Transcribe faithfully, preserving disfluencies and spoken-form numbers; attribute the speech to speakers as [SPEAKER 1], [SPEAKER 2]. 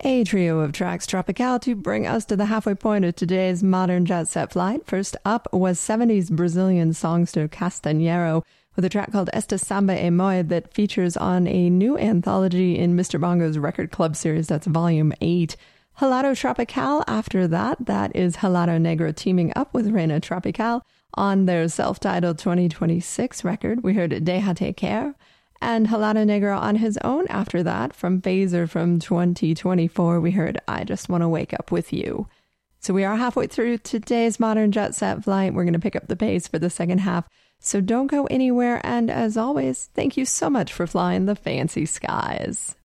[SPEAKER 1] A trio of tracks Tropical to bring us to the halfway point of today's modern jet set flight. First up was seventies Brazilian songster Castanheiro with a track called Esta Samba e Moi that features on a new anthology in Mister Bongo's Record Club series. That's volume eight. Helado Tropical after that. That is Helado Negro teaming up with Reina Tropical on their self-titled twenty twenty-six record. We heard Deja Te Care. And Helado Negro on his own after that. From Phaser from twenty twenty-four, we heard I Just Want to Wake Up With You. So we are halfway through today's modern jet set flight. We're going to pick up the pace for the second half. So don't go anywhere. And as always, thank you so much for flying the fancy skies.